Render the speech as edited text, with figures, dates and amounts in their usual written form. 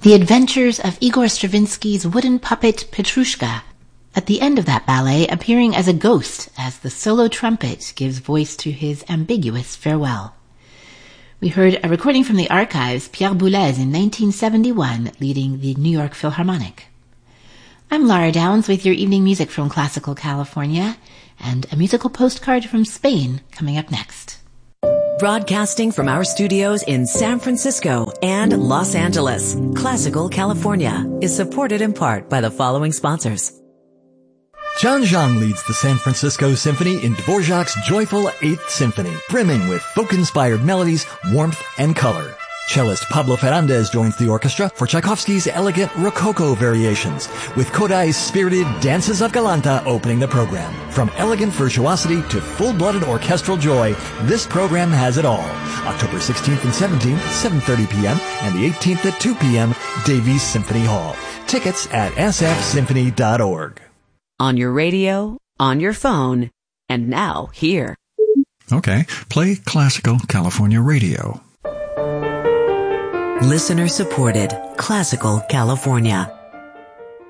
The Adventures of Igor Stravinsky's wooden puppet Petrushka, at the end of that ballet appearing as a ghost as the solo trumpet gives voice to his ambiguous farewell. We heard a recording from the archives, Pierre Boulez in 1971, leading the New York Philharmonic. I'm Lara Downs with your evening music from Classical California, and a musical postcard from Spain coming up next. Broadcasting from our studios in San Francisco and Los Angeles, Classical California is supported in part by the following sponsors. John Zhang leads the San Francisco Symphony in Dvorak's joyful 8th Symphony, brimming with folk-inspired melodies, warmth, and color. Cellist Pablo Ferrandez joins the orchestra for Tchaikovsky's elegant Rococo variations, with Kodai's spirited Dances of Galanta opening the program. From elegant virtuosity to full-blooded orchestral joy, this program has it all. October 16th and 17th, 7:30 p.m., and the 18th at 2 p.m., Davies Symphony Hall. Tickets at sfsymphony.org. On your radio, on your phone, and now here. Okay, play Classical California Radio. Listener supported Classical California.